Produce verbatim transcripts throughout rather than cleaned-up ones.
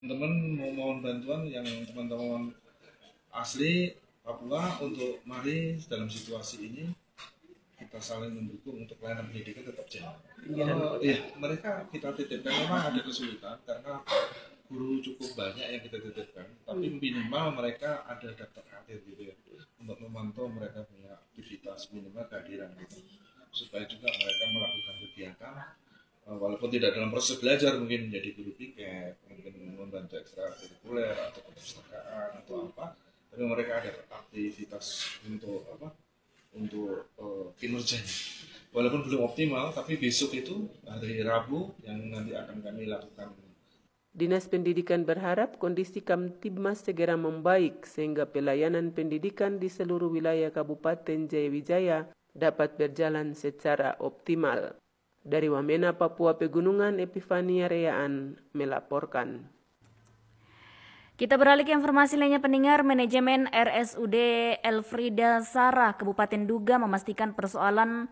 Teman-teman mau mohon bantuan yang teman-teman asli Papua untuk mari dalam situasi ini kita saling mendukung untuk layanan pendidikan tetap jalan. Uh, iya, mereka kita titipkan memang ada kesulitan karena guru cukup banyak yang kita titipkan, tapi minimal mereka ada daftar hadir gitu ya untuk memantau mereka punya aktivitas minimal kehadiran gitu supaya juga mereka melakukan kegiatan uh, walaupun tidak dalam proses belajar, mungkin menjadi guru piket, mungkin membantu ekstrakurikuler atau perpustakaan atau apa, tapi mereka ada aktivitas untuk apa untuk uh, kinerjanya walaupun belum optimal, tapi besok itu hari Rabu yang nanti akan kami lakukan. Dinas Pendidikan berharap kondisi Kamtibmas segera membaik sehingga pelayanan pendidikan di seluruh wilayah Kabupaten Jayawijaya dapat berjalan secara optimal. Dari Wamena, Papua Pegunungan, Epifania Reaan melaporkan. Kita beralih ke informasi lainnya pendengar. Manajemen R S U D Elfrida Sarah Kabupaten Duga memastikan persoalan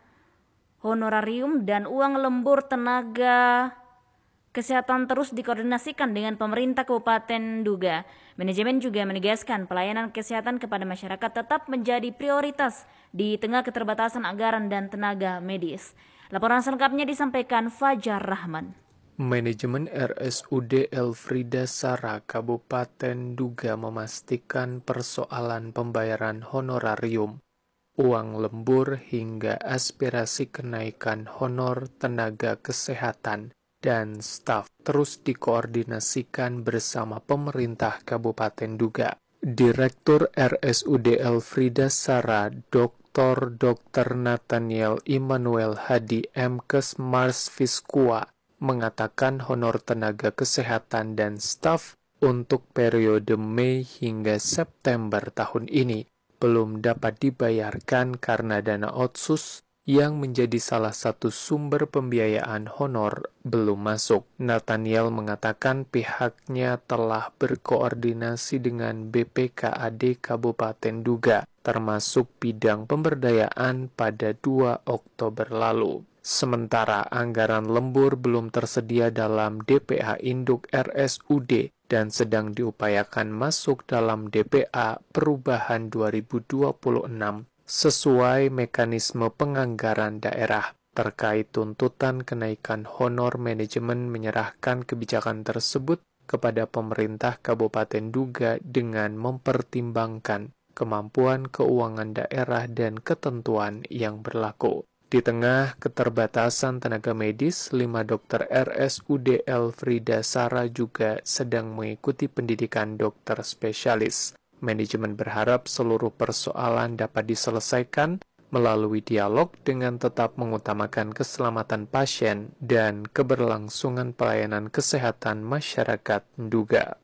honorarium dan uang lembur tenaga kesehatan terus dikoordinasikan dengan pemerintah Kabupaten Duga. Manajemen juga menegaskan pelayanan kesehatan kepada masyarakat tetap menjadi prioritas di tengah keterbatasan anggaran dan tenaga medis. Laporan selengkapnya disampaikan Fajar Rahman. Manajemen R S U D Elfrida Sarah Kabupaten Duga memastikan persoalan pembayaran honorarium, uang lembur hingga aspirasi kenaikan honor tenaga kesehatan dan staf terus dikoordinasikan bersama pemerintah Kabupaten Duga. Direktur R S U D Elfrida Sarah, Doktor Dokter Nathaniel Immanuel Hadi M Kes Mars Fiskua, mengatakan honor tenaga kesehatan dan staf untuk periode Mei hingga September tahun ini belum dapat dibayarkan karena dana otsus yang menjadi salah satu sumber pembiayaan honor belum masuk. Nathaniel mengatakan pihaknya telah berkoordinasi dengan B P K A D Kabupaten Duga, termasuk bidang pemberdayaan pada dua Oktober lalu. Sementara anggaran lembur belum tersedia dalam D P A Induk R S U D dan sedang diupayakan masuk dalam D P A Perubahan dua ribu dua puluh enam sesuai mekanisme penganggaran daerah. Terkait tuntutan kenaikan honor, manajemen menyerahkan kebijakan tersebut kepada pemerintah Kabupaten Duga dengan mempertimbangkan kemampuan keuangan daerah dan ketentuan yang berlaku. Di tengah keterbatasan tenaga medis, lima dokter R S U D Elfrida Sarah juga sedang mengikuti pendidikan dokter spesialis. Manajemen berharap seluruh persoalan dapat diselesaikan melalui dialog dengan tetap mengutamakan keselamatan pasien dan keberlangsungan pelayanan kesehatan masyarakat Duga.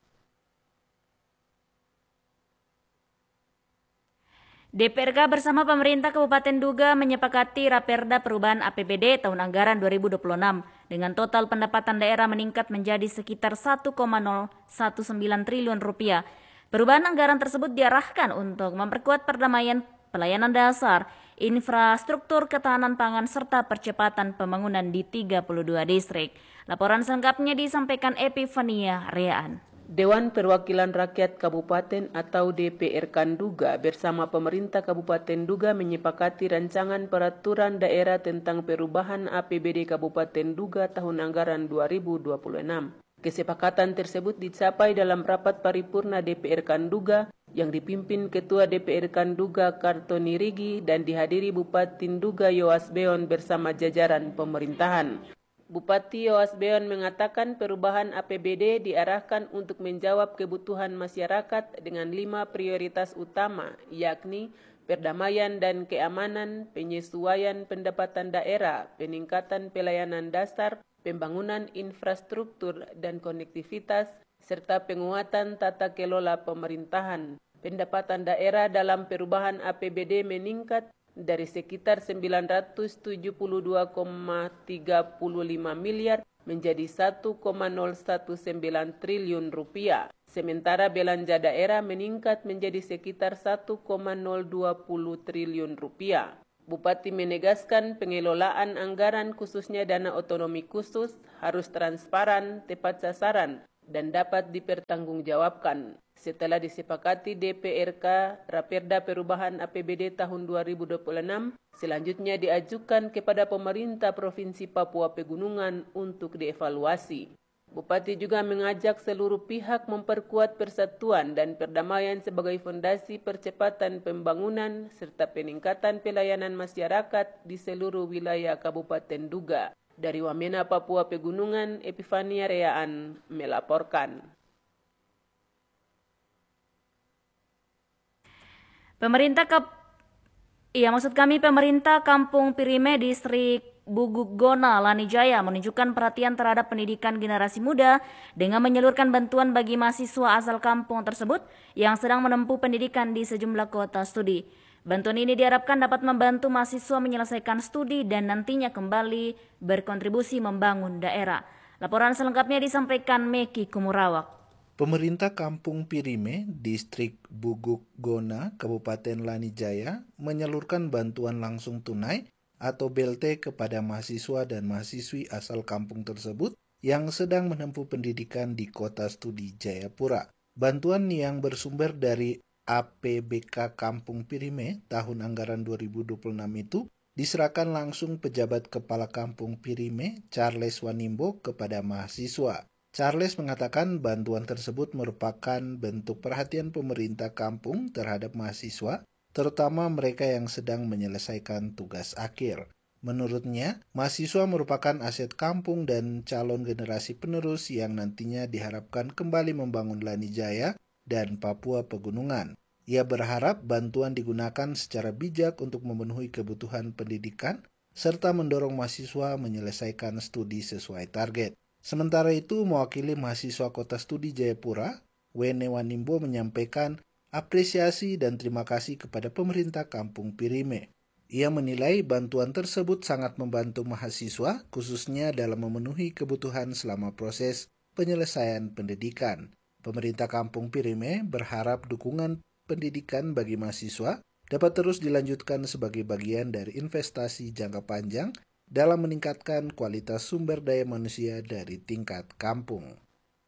D P R K bersama pemerintah Kabupaten Duga menyepakati Raperda Perubahan A P B D tahun anggaran dua ribu dua puluh enam dengan total pendapatan daerah meningkat menjadi sekitar satu koma nol satu sembilan triliun rupiah. Perubahan anggaran tersebut diarahkan untuk memperkuat perdamaian, pelayanan dasar, infrastruktur ketahanan pangan serta percepatan pembangunan di tiga puluh dua distrik. Laporan selengkapnya disampaikan Epifania Reaan. Dewan Perwakilan Rakyat Kabupaten atau D P R K Duga bersama pemerintah Kabupaten Duga menyepakati rancangan peraturan daerah tentang perubahan A P B D Kabupaten Duga tahun anggaran dua ribu dua puluh enam. Kesepakatan tersebut dicapai dalam rapat paripurna D P R K Duga yang dipimpin Ketua D P R K Duga Kartoni Rigi dan dihadiri Bupati Duga Yoas Beon bersama jajaran pemerintahan. Bupati Yoas Beon mengatakan perubahan A P B D diarahkan untuk menjawab kebutuhan masyarakat dengan lima prioritas utama, yakni perdamaian dan keamanan, penyesuaian pendapatan daerah, peningkatan pelayanan dasar, pembangunan infrastruktur dan konektivitas, serta penguatan tata kelola pemerintahan. Pendapatan daerah dalam perubahan A P B D meningkat dari sekitar sembilan ratus tujuh puluh dua koma tiga lima miliar menjadi satu koma nol satu sembilan triliun rupiah. Sementara belanja daerah meningkat menjadi sekitar satu koma nol dua nol triliun rupiah. Bupati menegaskan pengelolaan anggaran khususnya dana otonomi khusus harus transparan, tepat sasaran, dan dapat dipertanggungjawabkan. Setelah disepakati D P R K Raperda Perubahan A P B D tahun dua ribu dua puluh enam, selanjutnya diajukan kepada pemerintah Provinsi Papua Pegunungan untuk dievaluasi. Bupati juga mengajak seluruh pihak memperkuat persatuan dan perdamaian sebagai fondasi percepatan pembangunan serta peningkatan pelayanan masyarakat di seluruh wilayah Kabupaten Duga. Dari Wamena, Papua Pegunungan, Epifania Reaan melaporkan. Pemerintah Kap Iya, maksud kami pemerintah Kampung Pirime Distrik Bugugona, Lanijaya menunjukkan perhatian terhadap pendidikan generasi muda dengan menyalurkan bantuan bagi mahasiswa asal kampung tersebut yang sedang menempuh pendidikan di sejumlah kota studi. Bantuan ini diharapkan dapat membantu mahasiswa menyelesaikan studi dan nantinya kembali berkontribusi membangun daerah. Laporan selengkapnya disampaikan Meki Kumurawak. Pemerintah Kampung Pirime, Distrik Bugugona, Kabupaten Lanijaya, menyalurkan bantuan langsung tunai atau B L T kepada mahasiswa dan mahasiswi asal kampung tersebut yang sedang menempuh pendidikan di kota studi Jayapura. Bantuan yang bersumber dari A P B K Kampung Pirime tahun anggaran dua ribu dua puluh enam itu diserahkan langsung pejabat kepala Kampung Pirime, Charles Wanimbo, kepada mahasiswa. Charles mengatakan bantuan tersebut merupakan bentuk perhatian pemerintah kampung terhadap mahasiswa, terutama mereka yang sedang menyelesaikan tugas akhir. Menurutnya, mahasiswa merupakan aset kampung dan calon generasi penerus yang nantinya diharapkan kembali membangun Lanijaya dan Papua Pegunungan. Ia berharap bantuan digunakan secara bijak untuk memenuhi kebutuhan pendidikan, serta mendorong mahasiswa menyelesaikan studi sesuai target. Sementara itu, mewakili mahasiswa Kota Studi Jayapura, Wene Wanimbo menyampaikan apresiasi dan terima kasih kepada pemerintah Kampung Pirime. Ia menilai bantuan tersebut sangat membantu mahasiswa, khususnya dalam memenuhi kebutuhan selama proses penyelesaian pendidikan. Pemerintah Kampung Pirime berharap dukungan pendidikan bagi mahasiswa dapat terus dilanjutkan sebagai bagian dari investasi jangka panjang dalam meningkatkan kualitas sumber daya manusia dari tingkat kampung.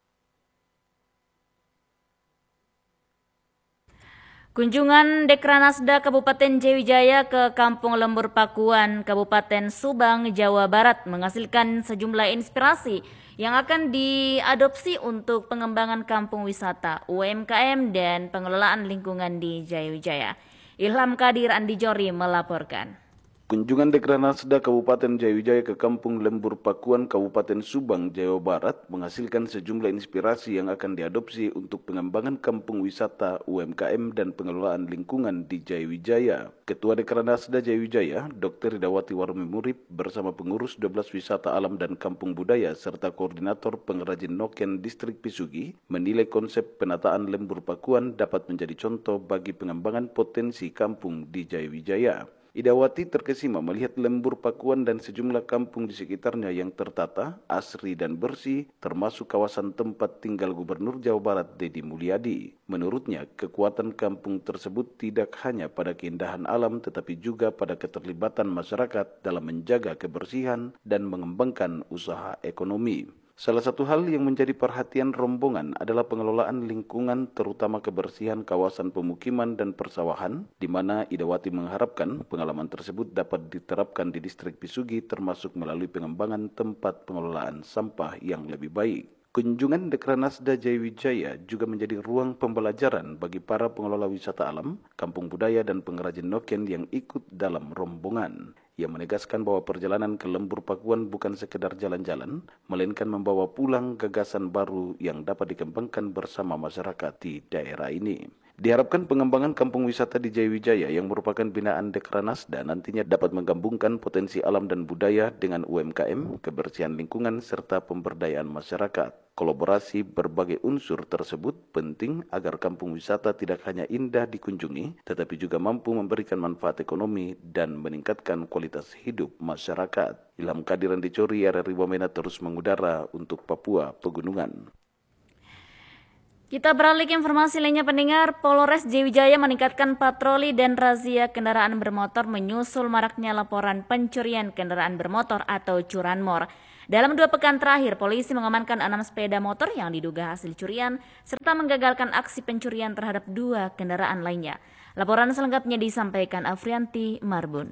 Kunjungan Dekranasda Kabupaten Jayawijaya ke Kampung Lembur Pakuan, Kabupaten Subang, Jawa Barat menghasilkan sejumlah inspirasi yang akan diadopsi untuk pengembangan kampung wisata, U M K M, dan pengelolaan lingkungan di Jayawijaya. Ilham Kadir Andijori melaporkan. Kunjungan Dekranasda Kabupaten Jayawijaya ke Kampung Lembur Pakuan, Kabupaten Subang, Jawa Barat menghasilkan sejumlah inspirasi yang akan diadopsi untuk pengembangan kampung wisata, U M K M, dan pengelolaan lingkungan di Jayawijaya. Ketua Dekranasda Jayawijaya, Dokter Ridawati Warmi Murib, bersama pengurus dua belas wisata alam dan kampung budaya serta koordinator pengrajin noken Distrik Pisugi menilai konsep penataan Lembur Pakuan dapat menjadi contoh bagi pengembangan potensi kampung di Jayawijaya. Idawati terkesima melihat Lembur Pakuan dan sejumlah kampung di sekitarnya yang tertata, asri dan bersih, termasuk kawasan tempat tinggal Gubernur Jawa Barat Deddy Mulyadi. Menurutnya, kekuatan kampung tersebut tidak hanya pada keindahan alam tetapi juga pada keterlibatan masyarakat dalam menjaga kebersihan dan mengembangkan usaha ekonomi. Salah satu hal yang menjadi perhatian rombongan adalah pengelolaan lingkungan, terutama kebersihan kawasan pemukiman dan persawahan, di mana Idawati mengharapkan pengalaman tersebut dapat diterapkan di Distrik Pisugi termasuk melalui pengembangan tempat pengelolaan sampah yang lebih baik. Kunjungan Dekranasda Jayawijaya juga menjadi ruang pembelajaran bagi para pengelola wisata alam, kampung budaya, dan pengrajin noken yang ikut dalam rombongan. Ia menegaskan bahwa perjalanan ke Lembur Pakuan bukan sekedar jalan-jalan, melainkan membawa pulang gagasan baru yang dapat dikembangkan bersama masyarakat di daerah ini. Diharapkan pengembangan kampung wisata di Jayawijaya yang merupakan binaan Dekranasda nantinya dapat menggabungkan potensi alam dan budaya dengan U M K M, kebersihan lingkungan, serta pemberdayaan masyarakat. Kolaborasi berbagai unsur tersebut penting agar kampung wisata tidak hanya indah dikunjungi, tetapi juga mampu memberikan manfaat ekonomi dan meningkatkan kualitas hidup masyarakat. Ilham Kadiran Dicori, R R I Wamena terus mengudara untuk Papua Pegunungan. Kita beralih ke informasi lainnya pendengar. Polres Jayawijaya meningkatkan patroli dan razia kendaraan bermotor menyusul maraknya laporan pencurian kendaraan bermotor atau curanmor. Dalam dua pekan terakhir, polisi mengamankan enam sepeda motor yang diduga hasil curian serta menggagalkan aksi pencurian terhadap dua kendaraan lainnya. Laporan selengkapnya disampaikan Afrianti Marbun.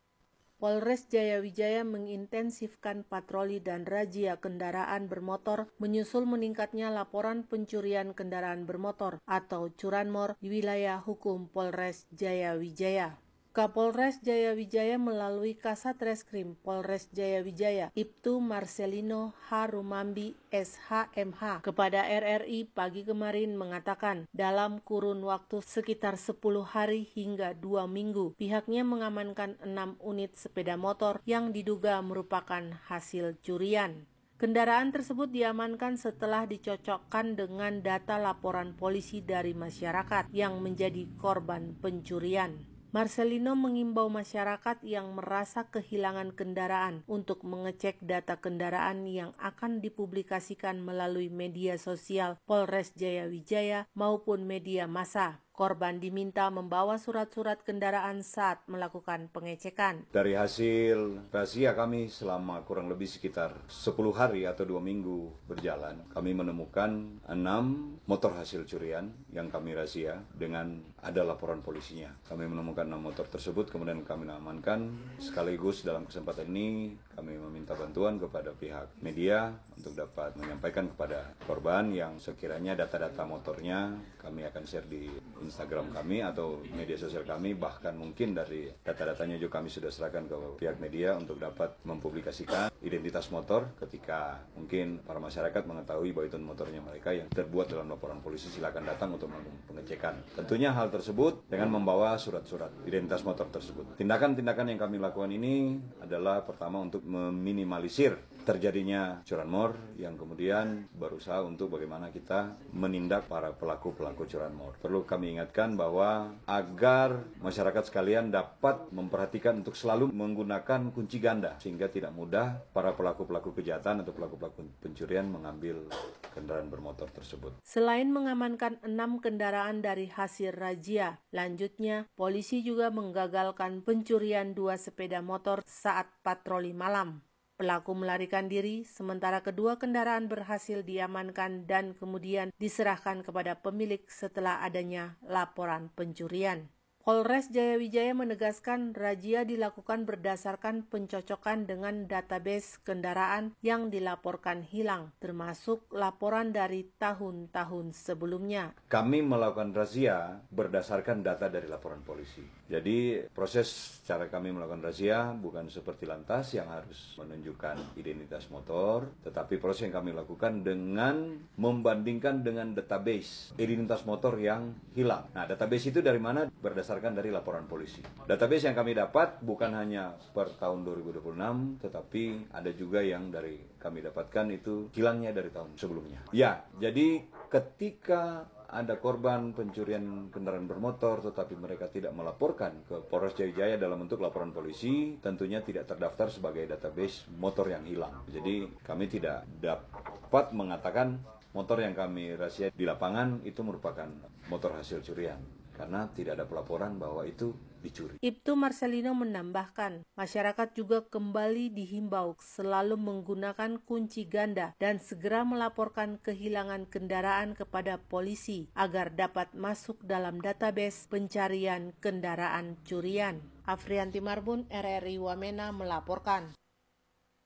Polres Jayawijaya mengintensifkan patroli dan razia kendaraan bermotor menyusul meningkatnya laporan pencurian kendaraan bermotor atau curanmor di wilayah hukum Polres Jayawijaya. Kapolres Jayawijaya melalui Kasat Reskrim Polres Jayawijaya Ibtu Marcelino Harumambi S H M H kepada R R I pagi kemarin mengatakan dalam kurun waktu sekitar sepuluh hari hingga dua minggu pihaknya mengamankan enam unit sepeda motor yang diduga merupakan hasil curian. Kendaraan tersebut diamankan setelah dicocokkan dengan data laporan polisi dari masyarakat yang menjadi korban pencurian. Marcelino mengimbau masyarakat yang merasa kehilangan kendaraan untuk mengecek data kendaraan yang akan dipublikasikan melalui media sosial Polres Jayawijaya maupun media massa. Korban diminta membawa surat-surat kendaraan saat melakukan pengecekan. Dari hasil razia kami selama kurang lebih sekitar sepuluh hari atau dua minggu berjalan, kami menemukan enam motor hasil curian yang kami razia dengan ada laporan polisinya. Kami menemukan enam motor tersebut, kemudian kami amankan. Sekaligus dalam kesempatan ini kami meminta bantuan kepada pihak media untuk dapat menyampaikan kepada korban yang sekiranya data-data motornya kami akan share di Instagram kami atau media sosial kami, bahkan mungkin dari data-datanya juga kami sudah serahkan ke pihak media untuk dapat mempublikasikan identitas motor ketika mungkin para masyarakat mengetahui bahwa itu motornya mereka yang terbuat dalam laporan polisi, silakan datang untuk melakukan pengecekan. Tentunya hal tersebut dengan membawa surat-surat identitas motor tersebut. Tindakan-tindakan yang kami lakukan ini adalah pertama untuk meminimalisir terjadinya curanmor, yang kemudian berusaha untuk bagaimana kita menindak para pelaku-pelaku curanmor. Perlu kami ingatkan bahwa agar masyarakat sekalian dapat memperhatikan untuk selalu menggunakan kunci ganda sehingga tidak mudah para pelaku-pelaku kejahatan atau pelaku-pelaku pencurian mengambil kendaraan bermotor tersebut. Selain mengamankan enam kendaraan dari hasil razia, lanjutnya polisi juga menggagalkan pencurian dua sepeda motor saat patroli malam. Pelaku melarikan diri, sementara kedua kendaraan berhasil diamankan dan kemudian diserahkan kepada pemilik setelah adanya laporan pencurian. Polres Jayawijaya menegaskan razia dilakukan berdasarkan pencocokan dengan database kendaraan yang dilaporkan hilang, termasuk laporan dari tahun-tahun sebelumnya. Kami melakukan razia berdasarkan data dari laporan polisi. Jadi proses cara kami melakukan razia bukan seperti lantas yang harus menunjukkan identitas motor, tetapi proses yang kami lakukan dengan membandingkan dengan database identitas motor yang hilang. Nah, database itu dari mana? Berdasarkan dari laporan polisi. Database yang kami dapat bukan hanya per tahun dua ribu dua puluh enam, tetapi ada juga yang dari kami dapatkan itu hilangnya dari tahun sebelumnya. Ya, jadi ketika ada korban pencurian kendaraan bermotor tetapi mereka tidak melaporkan ke Polres Jayawijaya dalam bentuk laporan polisi, tentunya tidak terdaftar sebagai database motor yang hilang. Jadi kami tidak dapat mengatakan motor yang kami razia di lapangan itu merupakan motor hasil curian, karena tidak ada pelaporan bahwa itu dicuri. Ibtu Marcelino menambahkan, masyarakat juga kembali dihimbau selalu menggunakan kunci ganda dan segera melaporkan kehilangan kendaraan kepada polisi agar dapat masuk dalam database pencarian kendaraan curian. Afrianti Marbun, R R I Wamena melaporkan.